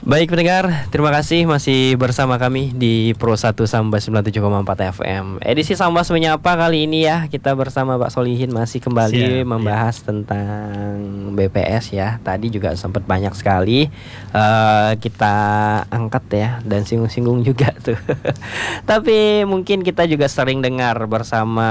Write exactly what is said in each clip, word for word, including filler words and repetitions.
Baik pendengar, terima kasih masih bersama kami di Pro satu Sambas sembilan puluh tujuh koma empat F M. Edisi Sambas Menyapa kali ini ya, kita bersama Pak Solihin masih kembali Siap, membahas ya. tentang B P S ya. Tadi juga sempat banyak sekali uh, kita angkat ya, dan singgung-singgung juga tuh. Tapi mungkin kita juga sering dengar bersama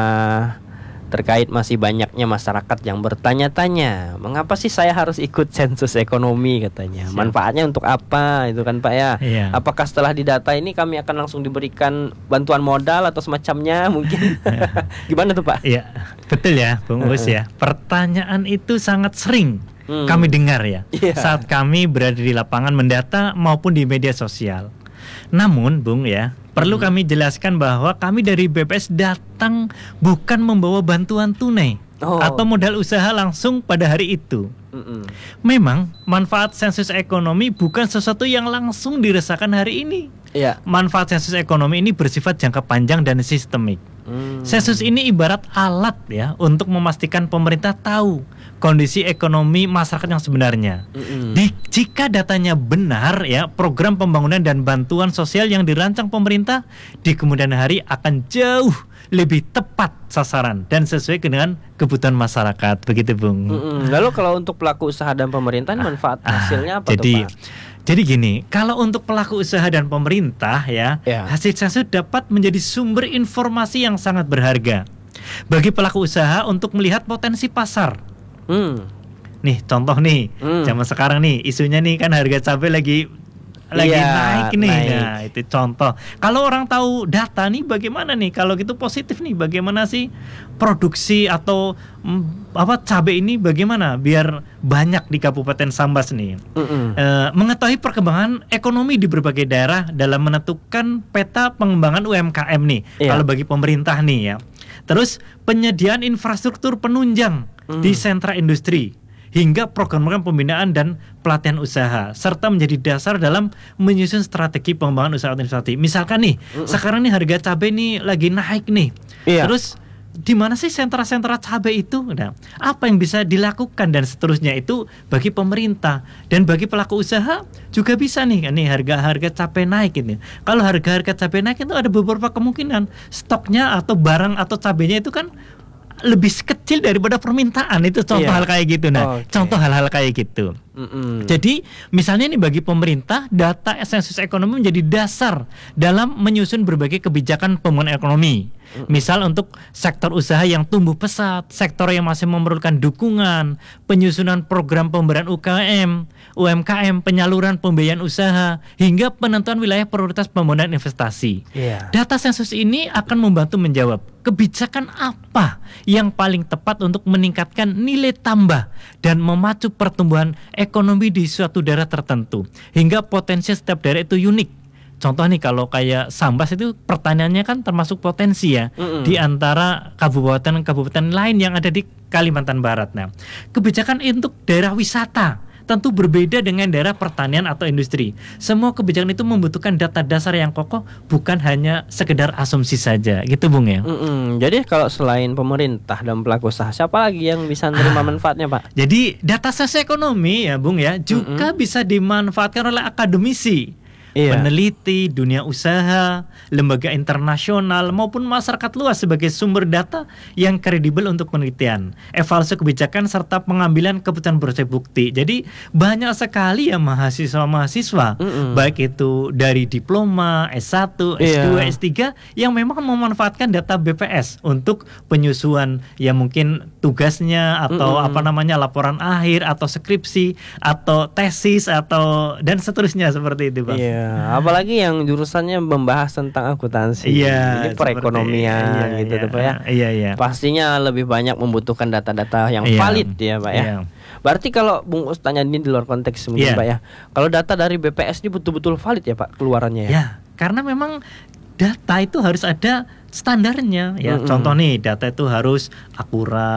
terkait masih banyaknya masyarakat yang bertanya-tanya, mengapa sih saya harus ikut sensus ekonomi katanya? Manfaatnya untuk apa itu kan Pak ya? Iya. Apakah setelah didata ini kami akan langsung diberikan bantuan modal atau semacamnya mungkin? Gimana tuh Pak? Iya, betul ya Bung Us ya. Pertanyaan itu sangat sering hmm. kami dengar ya yeah. saat kami berada di lapangan mendata maupun di media sosial. Namun Bung ya, perlu hmm. kami jelaskan bahwa kami dari B P S datang bukan membawa bantuan tunai oh. atau modal usaha langsung pada hari itu. Mm-mm. Memang manfaat sensus ekonomi bukan sesuatu yang langsung dirasakan hari ini. Yeah. Manfaat sensus ekonomi ini bersifat jangka panjang dan sistemik. Mm. Sensus ini ibarat alat ya untuk memastikan pemerintah tahu kondisi ekonomi masyarakat yang sebenarnya. Mm-hmm. Di, jika datanya benar ya, program pembangunan dan bantuan sosial yang dirancang pemerintah di kemudian hari akan jauh lebih tepat sasaran dan sesuai dengan kebutuhan masyarakat. Begitu Bung. Mm-hmm. Lalu kalau untuk pelaku usaha dan pemerintah manfaat ah, hasilnya apa jadi, tuh Pak? Jadi gini, kalau untuk pelaku usaha dan pemerintah ya, yeah. hasil sensus dapat menjadi sumber informasi yang sangat berharga bagi pelaku usaha untuk melihat potensi pasar. Hmm. Nih contoh nih, hmm. zaman sekarang nih isunya nih kan harga cabai lagi lagi ya, naik nih. Naik. Nah, itu contoh. Kalau orang tahu data nih bagaimana nih? Kalau gitu positif nih, bagaimana sih produksi atau mm, apa cabai ini bagaimana biar banyak di Kabupaten Sambas nih? E, mengetahui perkembangan ekonomi di berbagai daerah dalam menentukan peta pengembangan U M K M nih. Ya. Kalau bagi pemerintah nih ya. Terus penyediaan infrastruktur penunjang hmm. di sentra industri hingga program-program pembinaan dan pelatihan usaha serta menjadi dasar dalam menyusun strategi pengembangan usaha administrasi. Misalkan nih, hmm. sekarang nih harga cabai nih lagi naik nih. Iya. Terus di mana sih sentra-sentra cabai itu? Nah, apa yang bisa dilakukan dan seterusnya itu bagi pemerintah dan bagi pelaku usaha juga bisa nih. Nih harga-harga cabai naik ini. Kalau harga-harga cabai naik itu ada beberapa kemungkinan stoknya atau barang atau cabainya itu kan lebih kecil daripada permintaan. Itu contoh yeah. hal kayak gitu. Nah, okay. contoh hal-hal kayak gitu. Mm-mm. Jadi misalnya nih bagi pemerintah data sensus ekonomi menjadi dasar dalam menyusun berbagai kebijakan pembangunan ekonomi. Mm-mm. Misal untuk sektor usaha yang tumbuh pesat, sektor yang masih memerlukan dukungan, penyusunan program pemberian U K M, U M K M, penyaluran pembiayaan usaha, hingga penentuan wilayah prioritas pembangunan investasi. Yeah. Data sensus ini akan membantu menjawab kebijakan apa yang paling tepat untuk meningkatkan nilai tambah dan memacu pertumbuhan ekonomi di suatu daerah tertentu hingga potensi setiap daerah itu unik. Contoh nih kalau kayak Sambas itu pertaniannya kan termasuk potensi ya mm-hmm. di antara kabupaten-kabupaten lain yang ada di Kalimantan Barat. Nah, kebijakan untuk daerah wisata tentu berbeda dengan daerah pertanian atau industri. Semua kebijakan itu membutuhkan data dasar yang kokoh, bukan hanya sekedar asumsi saja, gitu Bung ya. Mm-mm. Jadi kalau selain pemerintah dan pelaku usaha, siapa lagi yang bisa menerima ah, manfaatnya Pak? Jadi data sosioekonomi ya Bung ya juga Mm-mm. bisa dimanfaatkan oleh akademisi. Iya. Peneliti, dunia usaha, lembaga internasional maupun masyarakat luas sebagai sumber data yang kredibel untuk penelitian, evaluasi kebijakan serta pengambilan keputusan bersifat bukti. Jadi banyak sekali ya mahasiswa-mahasiswa Mm-mm. baik itu dari diploma, S satu, S dua, iya. S tiga yang memang memanfaatkan data B P S untuk penyusuan ya mungkin tugasnya atau Mm-mm. apa namanya laporan akhir atau skripsi atau tesis atau dan seterusnya seperti itu Bang. Iya. Ya, apalagi yang jurusannya membahas tentang akuntansi, ya, ini perekonomian seperti, gitu ya, tuh Pak ya. Iya, iya. Pastinya lebih banyak membutuhkan data-data yang ya. valid ya Pak ya. Ya. Berarti kalau Bung Us tanya ini di luar konteks mungkin ya. Pak ya. Kalau data dari B P S ini betul-betul valid ya Pak keluarannya ya. Ya, karena memang data itu harus ada standarnya ya. Mm-hmm. Contoh nih, data itu harus akurat,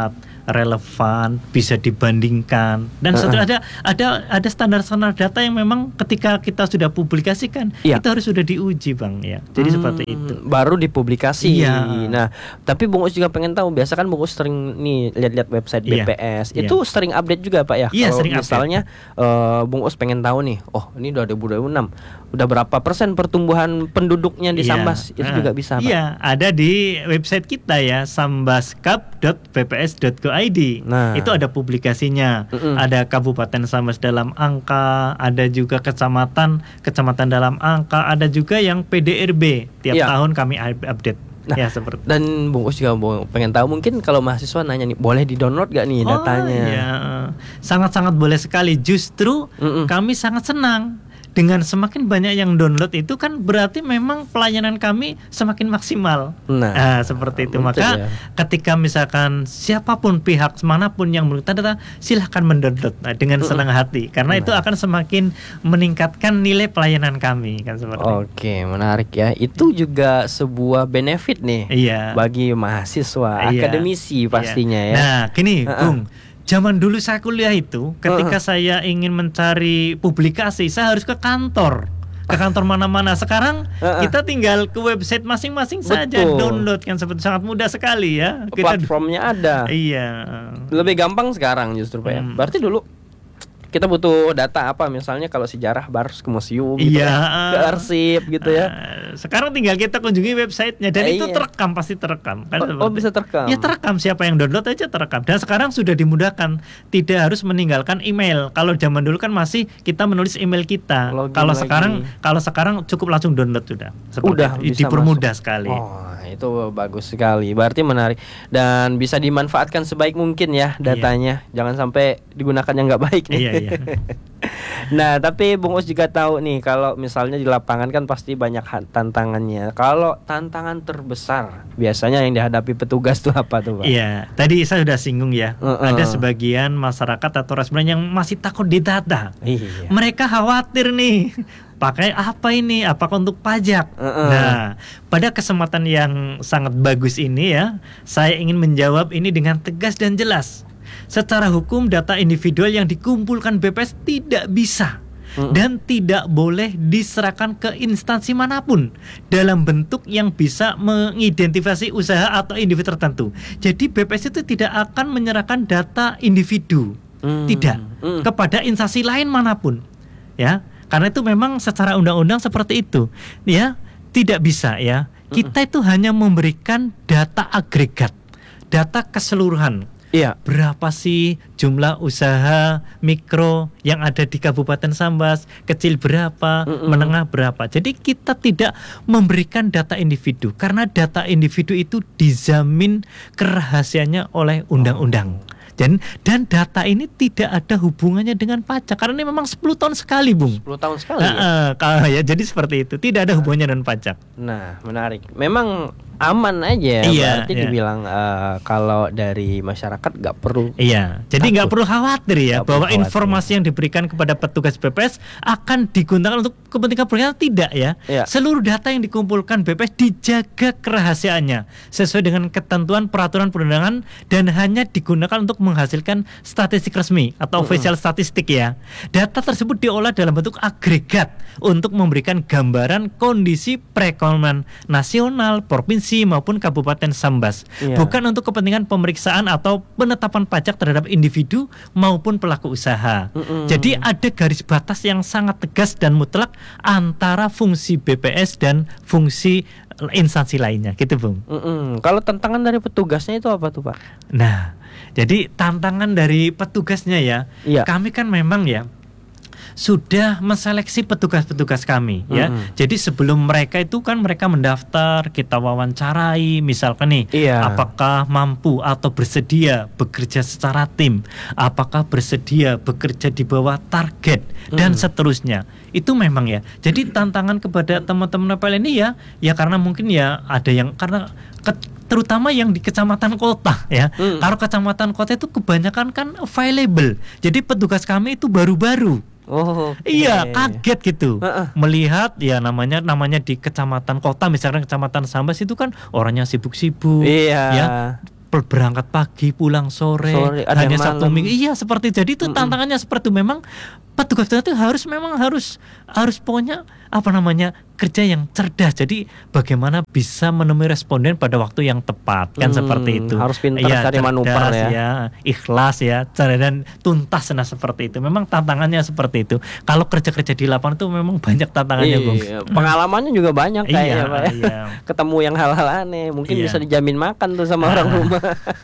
relevan, bisa dibandingkan, dan uh-uh. sudah ada ada ada standar-standar data yang memang ketika kita sudah publikasikan yeah. itu harus sudah diuji Bang ya. Jadi hmm, seperti itu. Baru dipublikasi. Iya. Nah, tapi Bung Us juga pengen tahu, biasa kan Bung Us sering nih lihat-lihat website B P S. Iya. Itu iya. sering update juga Pak ya? Iya, kalau sering misalnya uh, Bung Us pengen tahu nih, oh ini udah dua ribu enam, udah berapa persen pertumbuhan penduduknya di iya. Sambas? Itu uh, juga bisa Pak? Iya, ada di website kita ya, sambaskap dot b p s dot go i d. Nah. Itu ada publikasinya. Mm-mm. Ada Kabupaten Sambas dalam angka, ada juga kecamatan, kecamatan dalam angka, ada juga yang P D R B. Tiap iya. tahun kami update. Nah, ya seperti. Dan Bung Us juga pengen tahu, mungkin kalau mahasiswa nanya nih, boleh di-download gak nih datanya? Oh iya, sangat-sangat boleh sekali. Justru Mm-mm. kami sangat senang. Dengan semakin banyak yang download itu kan berarti memang pelayanan kami semakin maksimal. Nah, nah seperti itu. Maka ya. ketika misalkan siapapun pihak manapun yang memiliki data, silahkan mendownload nah, dengan uh-uh. senang hati, karena nah. itu akan semakin meningkatkan nilai pelayanan kami kan seperti. Oke, menarik ya. Itu juga sebuah benefit nih iya. bagi mahasiswa, iya. akademisi pastinya iya. ya. Nah, gini, uh-uh. Bung. Zaman dulu saya kuliah itu, ketika uh-huh. saya ingin mencari publikasi, saya harus ke kantor, ke kantor mana-mana. Sekarang uh-uh. kita tinggal ke website masing-masing Betul. saja, download kan, seperti sangat mudah sekali ya. Kita platformnya ada. Iya. Lebih gampang sekarang justru Pak ya. Hmm. Berarti dulu kita butuh data apa, misalnya kalau sejarah harus ke museum gitu iya, ya, ke arsip gitu ya. Sekarang tinggal kita kunjungi websitenya dan eh, itu iya. terekam, pasti terekam kan. Oh, oh bisa terekam. Ya terekam, siapa yang download aja terekam. Dan sekarang sudah dimudahkan, tidak harus meninggalkan email. Kalau zaman dulu kan masih kita menulis email kita. Login kalau lagi. sekarang kalau sekarang cukup langsung download sudah. Udah itu. Dipermudah masuk. sekali. Oh, itu bagus sekali. Berarti menarik dan bisa dimanfaatkan sebaik mungkin ya datanya. Iya. Jangan sampai digunakan yang nggak baik. Iya, iya. Nah, tapi Bung Us juga tahu nih, kalau misalnya di lapangan kan pasti banyak tantangannya. Kalau tantangan terbesar biasanya yang dihadapi petugas tuh apa tuh Pak? Iya, tadi saya sudah singgung ya. Uh-uh. Ada sebagian masyarakat atau responden yang masih takut didata. Iya. Mereka khawatir nih, pakai apa ini? Apakah untuk pajak? Uh-uh. Nah, pada kesempatan yang sangat bagus ini ya, saya ingin menjawab ini dengan tegas dan jelas. Secara hukum, data individual yang dikumpulkan B P S tidak bisa mm-hmm. dan tidak boleh diserahkan ke instansi manapun dalam bentuk yang bisa mengidentifikasi usaha atau individu tertentu. Jadi B P S itu tidak akan menyerahkan data individu, mm-hmm. tidak, mm-hmm. kepada instansi lain manapun, ya. Karena itu memang secara undang-undang seperti itu, ya, tidak bisa ya. Kita mm-hmm. itu hanya memberikan data agregat, data keseluruhan. Iya. Berapa sih jumlah usaha mikro yang ada di Kabupaten Sambas? Kecil berapa, Mm-mm. menengah berapa? Jadi kita tidak memberikan data individu, karena data individu itu dijamin kerahasiaannya oleh undang-undang. Dan, dan data ini tidak ada hubungannya dengan pajak, karena ini memang sepuluh tahun sekali, Bung. sepuluh tahun sekali nah, ya? Uh, ya, jadi seperti itu, tidak ada hubungannya dengan pajak. Nah, menarik. Memang aman aja, iya, berarti iya. dibilang uh, kalau dari masyarakat nggak perlu. Iya, jadi nggak perlu khawatir ya gak bahwa informasi yang diberikan kepada petugas B P S akan digunakan untuk kepentingan perniagaan, tidak ya. Iya. Seluruh data yang dikumpulkan B P S dijaga kerahasiaannya sesuai dengan ketentuan peraturan perundangan dan hanya digunakan untuk menghasilkan statistik resmi atau mm-hmm. official statistik ya. Data tersebut diolah dalam bentuk agregat untuk memberikan gambaran kondisi perekonomian nasional, provinsi maupun Kabupaten Sambas, yeah. bukan untuk kepentingan pemeriksaan atau penetapan pajak terhadap individu maupun pelaku usaha. Mm-mm. Jadi ada garis batas yang sangat tegas dan mutlak antara fungsi B P S dan fungsi instansi lainnya, gitu Bung. Mm-mm. Kalau tantangan dari petugasnya itu apa tuh Pak? Nah, jadi tantangan dari petugasnya ya, yeah. kami kan memang ya sudah menseleksi petugas-petugas kami ya. Mm-hmm. Jadi sebelum mereka itu kan mereka mendaftar, kita wawancarai misalkan nih, iya. apakah mampu atau bersedia bekerja secara tim, apakah bersedia bekerja di bawah target mm. dan seterusnya. Itu memang ya. Jadi tantangan kepada teman-teman P L N I ya, ya karena mungkin ya ada yang karena ke, terutama yang di kecamatan kota ya. Mm. Kalau kecamatan kota itu kebanyakan kan available. Jadi petugas kami itu baru-baru. Oh, okay. Iya, kaget gitu uh-uh. melihat ya namanya namanya di kecamatan kota, misalkan kecamatan Sambas itu kan orangnya sibuk-sibuk, iya. ya berangkat pagi pulang sore, sore hanya Sabtu Minggu. Iya seperti jadi itu mm-mm. tantangannya seperti itu. Memang petugas itu harus memang harus harus pokoknya apa namanya kerja yang cerdas. Jadi bagaimana bisa menemui responden pada waktu yang tepat kan hmm, seperti itu. Harus pintar ya, cari manuver ya. ya, ikhlas ya, dan tuntas nah seperti itu. Memang tantangannya seperti itu. Kalau kerja-kerja di lapangan itu memang banyak tantangannya, Bung. Iya, pengalamannya juga banyak kayaknya, Pak. Iya. Ketemu yang hal-hal aneh, mungkin iya. bisa dijamin makan tuh sama nah. orang rumah.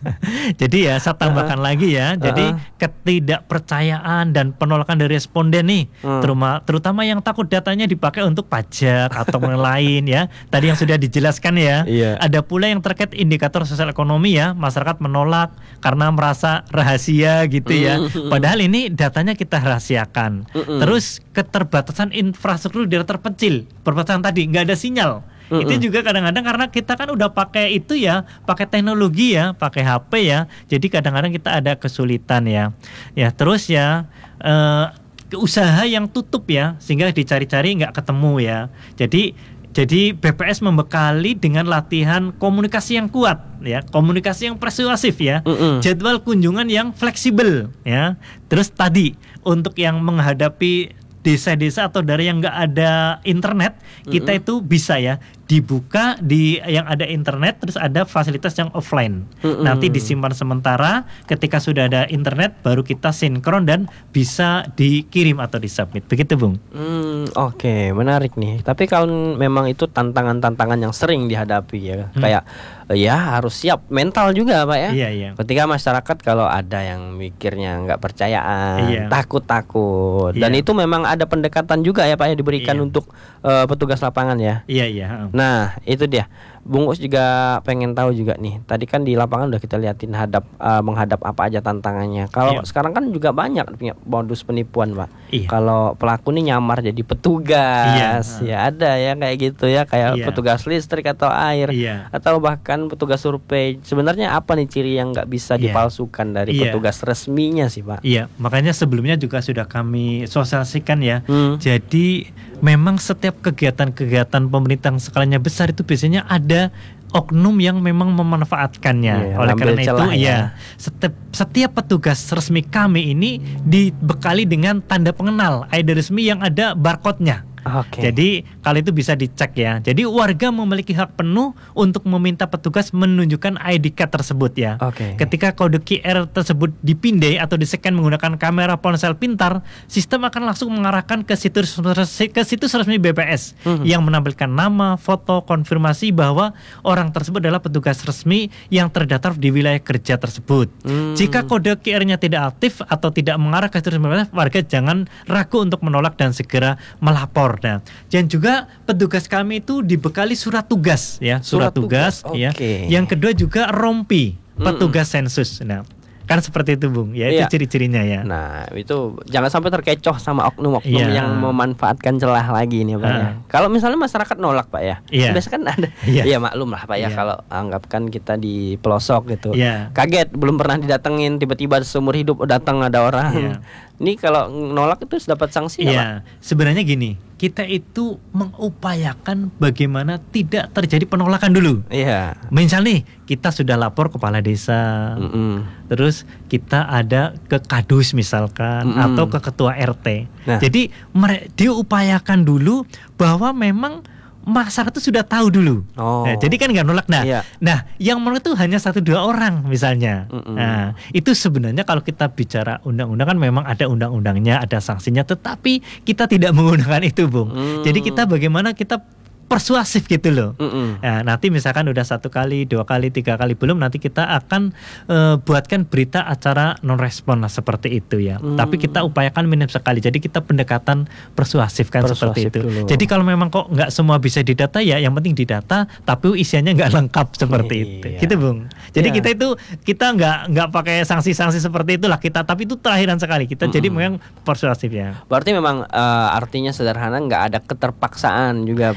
Jadi ya saya tambahkan uh, lagi ya. Jadi uh, ketidakpercayaan dan penolakan dari responden nih, hmm. terutama terutama yang takut datanya dipakai untuk pajak atau yang lain ya. Tadi yang sudah dijelaskan ya. Iya. Ada pula yang terkait indikator sosial ekonomi ya. Masyarakat menolak karena merasa rahasia gitu ya. Mm-hmm. Padahal ini datanya kita rahasiakan. Mm-hmm. Terus keterbatasan infrastruktur di daerah terpencil. Perbatasan tadi nggak ada sinyal. Mm-hmm. Itu juga kadang-kadang karena kita kan udah pakai itu ya, pakai teknologi ya, pakai H P ya. Jadi kadang-kadang kita ada kesulitan ya. Ya terus ya. Uh, usaha yang tutup ya sehingga dicari-cari nggak ketemu ya. Jadi jadi B P S membekali dengan latihan komunikasi yang kuat ya, komunikasi yang persuasif ya, mm-mm. jadwal kunjungan yang fleksibel ya. Terus tadi untuk yang menghadapi desa-desa atau daerah yang nggak ada internet, kita mm-hmm. itu bisa ya dibuka di yang ada internet, terus ada fasilitas yang offline. Mm-hmm. Nanti disimpan sementara, ketika sudah ada internet baru kita sinkron dan bisa dikirim atau disubmit. Begitu, Bung. Hmm, oke, okay. Menarik nih. Tapi kalau memang itu tantangan-tantangan yang sering dihadapi ya, hmm. kayak ya harus siap mental juga, Pak ya. Iya, iya. Ketika masyarakat kalau ada yang mikirnya nggak percayaan, iya. takut-takut, iya. dan itu memang ada pendekatan juga ya, Pak ya, diberikan iya. untuk uh, petugas lapangan ya. Iya, iya. Nah, itu dia. Bung Us juga pengen tahu juga nih. Tadi kan di lapangan udah kita liatin hadap uh, menghadap apa aja tantangannya. Kalau iya. sekarang kan juga banyak punya modus penipuan, Pak. Iya. Kalau pelaku nih nyamar jadi petugas, iya. ya ada ya kayak gitu ya, kayak iya. petugas listrik atau air, iya. atau bahkan petugas survei. Sebenarnya apa nih ciri yang nggak bisa iya. dipalsukan dari iya. petugas resminya sih, Pak? Iya, makanya sebelumnya juga sudah kami sosialisasikan ya. Hmm. Jadi memang setiap kegiatan-kegiatan pemerintah skalanya besar itu biasanya ada oknum yang memang memanfaatkannya. Yeah, oleh karena itu ya, ya setiap, setiap petugas resmi kami ini dibekali dengan tanda pengenal I D resmi yang ada barcode-nya. Okay. Jadi kalau itu bisa dicek ya. Jadi warga memiliki hak penuh untuk meminta petugas menunjukkan I D card tersebut ya. Okay. Ketika kode Q R tersebut dipindai atau di-scan menggunakan kamera ponsel pintar, sistem akan langsung mengarahkan ke situs ke situs resmi B P S mm-hmm. yang menampilkan nama, foto, konfirmasi bahwa orang tersebut adalah petugas resmi yang terdaftar di wilayah kerja tersebut. Mm. Jika kode Q R-nya tidak aktif atau tidak mengarah ke situs B P S, warga jangan ragu untuk menolak dan segera melapor. Nah, dan juga petugas kami itu dibekali surat tugas ya, surat, surat tugas, tugas ya. Okay. Yang kedua juga rompi, petugas mm-mm. sensus. Nah, kan seperti itu, Bung. Ya, itu iya. ciri-cirinya ya. Nah, itu jangan sampai terkecoh sama oknum-oknum iya. yang memanfaatkan celah lagi nih, Pak. Uh. ya. Kalau misalnya masyarakat nolak, Pak ya. Iya. Biasanya kan ada. Iya. ya maklum lah, Pak ya, iya. kalau anggapkan kita di pelosok gitu. Iya. Kaget belum pernah didatengin, tiba-tiba seumur hidup datang ada orang. Iya. Ini kalau nolak itu dapat sanksi nggak, Iya. Pak? Sebenarnya gini, kita itu mengupayakan bagaimana tidak terjadi penolakan dulu. Iya. Misal nih, kita sudah lapor kepala desa, mm-mm. terus kita ada ke kadus misalkan, mm-mm. atau ke ketua R T. Nah. Jadi mere- diupayakan dulu bahwa memang masyarakat itu sudah tahu dulu. Oh. Nah, jadi kan nggak nolak. Nah, iya. nah yang menolak itu hanya satu dua orang misalnya. Mm-mm. Nah, itu sebenarnya kalau kita bicara undang-undang kan memang ada undang-undangnya, ada sanksinya, tetapi kita tidak menggunakan itu, Bung. Mm. Jadi kita bagaimana kita persuasif gitu loh. Nah, nanti misalkan udah satu kali, dua kali, tiga kali belum, nanti kita akan uh, buatkan berita acara non respon lah seperti itu ya. Mm. Tapi kita upayakan minim sekali. Jadi kita pendekatan persuasif kan persuasif seperti itu. Dulu. Jadi kalau memang kok nggak semua bisa didata ya, yang penting didata, tapi isiannya nggak lengkap seperti iya. itu. Gitu, Bung. Jadi iya. kita itu kita nggak nggak pakai sanksi-sanksi seperti itulah kita. Tapi itu terakhiran sekali kita. Mm-mm. Jadi memang persuasif ya. Berarti memang uh, artinya sederhana, nggak ada keterpaksaan juga, Pak ya. Ya.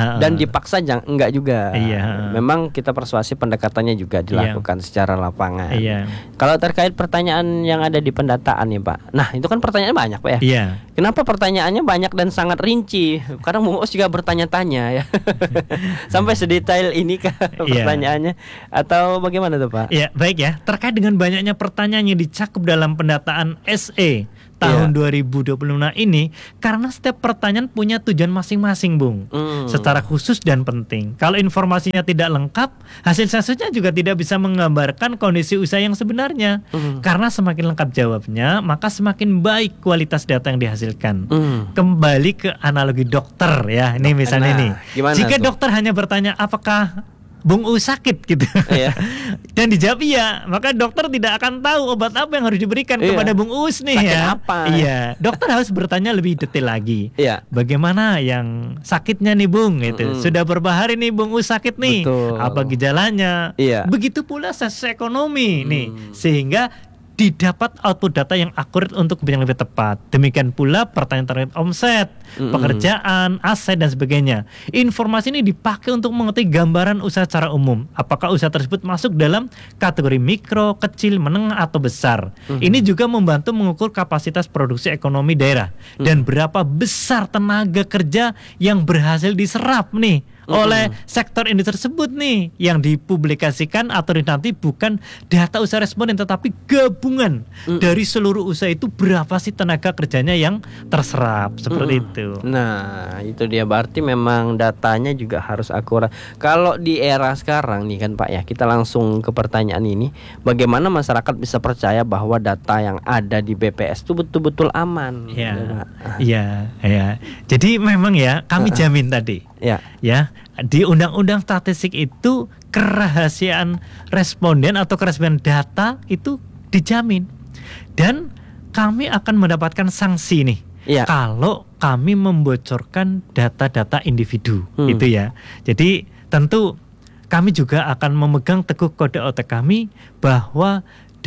dan dipaksa jangan enggak juga. Iya. Memang kita persuasi pendekatannya juga dilakukan iya. secara lapangan. Iya. Kalau terkait pertanyaan yang ada di pendataan ya Pak. Nah itu kan pertanyaan banyak Pak ya. Iya. Kenapa pertanyaannya banyak dan sangat rinci? Kadang Bung Us juga bertanya-tanya ya. Sampai sedetail ini kah pertanyaannya atau bagaimana tuh Pak? Iya baik ya. Terkait dengan banyaknya pertanyaan yang dicakup dalam pendataan S E tahun yeah. dua ribu dua puluh lima ini, karena setiap pertanyaan punya tujuan masing-masing Bung, mm. secara khusus dan penting. Kalau informasinya tidak lengkap, hasil sensusnya juga tidak bisa menggambarkan kondisi usaha yang sebenarnya. mm. Karena semakin lengkap jawabnya, maka semakin baik kualitas data yang dihasilkan. mm. Kembali ke analogi dokter ya, ini misalnya nah, nih jika tuh? dokter hanya bertanya apakah Bung U sakit gitu, iya. dan dijawab iya, maka dokter tidak akan tahu obat apa yang harus diberikan iya. kepada Bung Uus nih sakit ya. Apa? Iya, dokter harus bertanya lebih detail lagi. Iya. Bagaimana yang sakitnya nih Bung? Gitu. Mm-hmm. Sudah berapa hari nih Bung Uus sakit nih? Betul. Apa gejalanya? Iya. Begitu pula sesi ekonomi mm. nih, sehingga didapat output data yang akurat untuk yang lebih tepat. Demikian pula pertanyaan terkait omset, mm-hmm. pekerjaan, aset dan sebagainya. Informasi ini dipakai untuk mengetahui gambaran usaha secara umum. Apakah usaha tersebut masuk dalam kategori mikro, kecil, menengah atau besar. Mm-hmm. Ini juga membantu mengukur kapasitas produksi ekonomi daerah mm-hmm. dan berapa besar tenaga kerja yang berhasil diserap nih oleh sektor industri tersebut nih, yang dipublikasikan atau nanti bukan data usaha responden tetapi gabungan mm. dari seluruh usaha itu berapa sih tenaga kerjanya yang terserap seperti mm. itu. Nah itu dia, berarti memang datanya juga harus akurat. Kalau di era sekarang nih kan Pak ya, kita langsung ke pertanyaan ini, bagaimana masyarakat bisa percaya bahwa data yang ada di B P S itu betul-betul aman? Iya, iya, ya. Jadi memang ya kami jamin tadi. Ya, ya di Undang-Undang Statistik itu kerahasiaan responden atau kerahasiaan data itu dijamin, dan kami akan mendapatkan sanksi nih ya. Kalau kami membocorkan data-data individu hmm. itu ya. Jadi tentu kami juga akan memegang teguh kode O T kami bahwa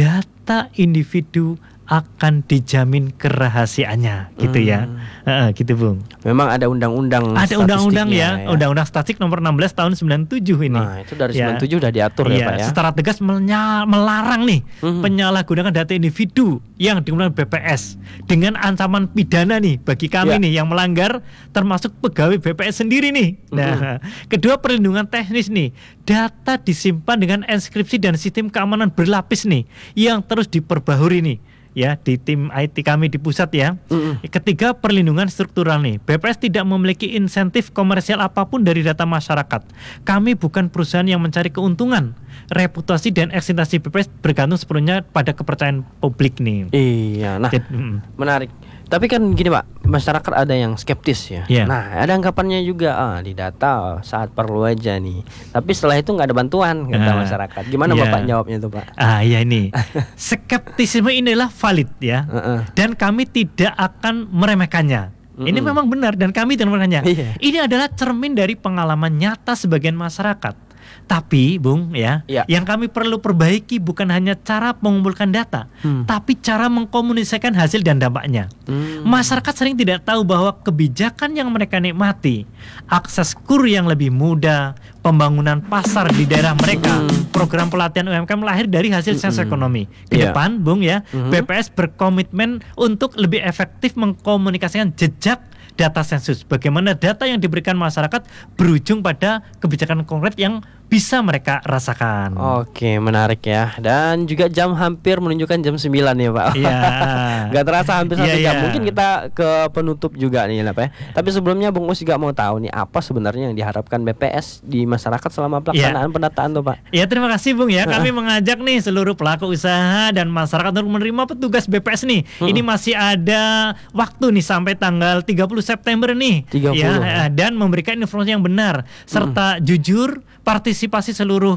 data individu akan dijamin kerahasiaannya gitu hmm. ya, uh, gitu Bung. Memang ada undang-undang. Ada undang-undang ya, ya, undang-undang statistik nomor enam belas tahun sembilan puluh tujuh ini. Nah itu dari ya. sembilan puluh tujuh udah diatur ya, ya Pak ya. Secara tegas menya- melarang nih hmm. penyalahgunaan data individu yang digunakan B P S dengan ancaman pidana nih bagi kami ya. nih yang melanggar, termasuk pegawai B P S sendiri nih. Nah, hmm. kedua perlindungan teknis nih, data disimpan dengan enskripsi dan sistem keamanan berlapis nih yang terus diperbaharui nih. Ya di tim I T kami di pusat ya. Mm-hmm. Ketiga perlindungan struktural nih. B P S tidak memiliki insentif komersial apapun dari data masyarakat. Kami bukan perusahaan yang mencari keuntungan. Reputasi dan eksistensi B P S bergantung sepenuhnya pada kepercayaan publik nih. Iya. Nah, Jadi, mm. menarik. Tapi kan gini Pak, masyarakat ada yang skeptis ya. Yeah. Nah ada anggapannya juga, ah di data saat perlu aja nih. Tapi setelah itu nggak ada bantuan kata uh, masyarakat. Gimana yeah. Bapak jawabnya tuh Pak? Ah ya ini, skeptisisme inilah valid ya. Uh-uh. Dan kami tidak akan meremehkannya. Uh-uh. Ini memang benar dan kami tidak meremehkannya. Yeah. Ini adalah cermin dari pengalaman nyata sebagian masyarakat. Tapi Bung ya, ya, yang kami perlu perbaiki bukan hanya cara mengumpulkan data, hmm. tapi cara mengkomunikasikan hasil dan dampaknya. Hmm. Masyarakat sering tidak tahu bahwa kebijakan yang mereka nikmati, akses kur yang lebih mudah, pembangunan pasar di daerah mereka, hmm. program pelatihan U M K M lahir dari hasil sensus hmm. ekonomi. Ke depan, yeah. Bung ya, hmm. B P S berkomitmen untuk lebih efektif mengkomunikasikan jejak data sensus. Bagaimana data yang diberikan masyarakat berujung pada kebijakan konkret yang bisa mereka rasakan. Oke, menarik ya. Dan juga jam hampir menunjukkan jam sembilan ya Pak. Iya. Gak terasa hampir satu yeah, jam. yeah. Mungkin kita ke penutup juga nih Pak ya. Tapi sebelumnya Bung Us juga mau tahu nih, apa sebenarnya yang diharapkan B P S di masyarakat selama pelaksanaan yeah. pendataan tuh Pak? Ya terima kasih Bung ya. Kami mengajak nih seluruh pelaku usaha dan masyarakat untuk menerima petugas B P S nih. Hmm. Ini masih ada waktu nih sampai tanggal tiga puluh September nih. tiga puluh ya, dan memberikan informasi yang benar serta hmm. jujur, partisipasi seluruh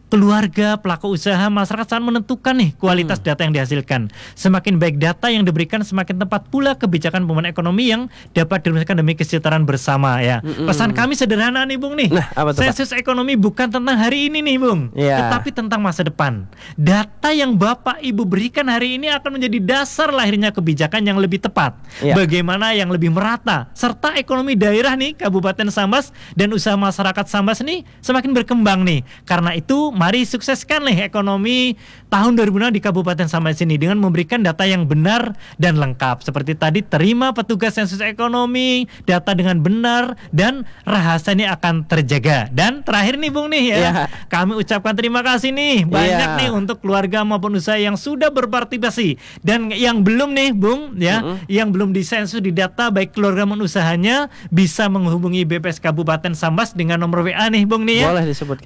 keluarga, pelaku usaha, masyarakat sangat menentukan nih kualitas hmm. data yang dihasilkan. Semakin baik data yang diberikan, semakin tepat pula kebijakan pemulihan ekonomi yang dapat dirumuskan demi kesejahteraan bersama ya. Hmm. Pesan kami sederhana nih Bung nih. Nah, apa tuh, sensus Pak? Ekonomi bukan tentang hari ini nih Bung, yeah. tetapi tentang masa depan. Data yang Bapak Ibu berikan hari ini akan menjadi dasar lahirnya kebijakan yang lebih tepat. Yeah. Bagaimana yang lebih merata, serta ekonomi daerah nih Kabupaten Sambas dan usaha masyarakat Sambas nih semakin berkembang nih. Karena itu mari sukseskan nih ekonomi tahun dua ribu enam di Kabupaten Sambas ini dengan memberikan data yang benar dan lengkap. Seperti tadi, terima petugas sensus ekonomi, data dengan benar dan rahasia ini akan terjaga. Dan terakhir nih Bung nih ya, yeah. kami ucapkan terima kasih nih banyak yeah. nih untuk keluarga maupun usaha yang sudah berpartisipasi dan yang belum nih Bung ya, mm-hmm. yang belum disensus di data baik keluarga maupun usahanya bisa menghubungi B P S Kabupaten Sambas dengan nomor W A nih Bung nih ya. Boleh disebutkan.